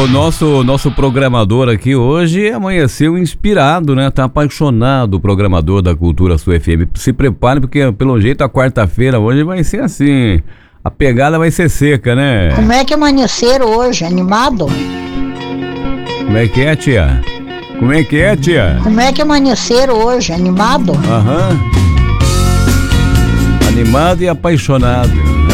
O nosso programador aqui hoje amanheceu inspirado, né? Tá apaixonado, o programador da Cultura Sul FM. Se prepare, porque pelo jeito a quarta-feira hoje vai ser assim. A pegada vai ser seca, né? Como é que amanheceram hoje? Animado? Como é que é, tia? Como é que é, tia? Como é que amanheceram hoje? Animado? Aham. Animado e apaixonado.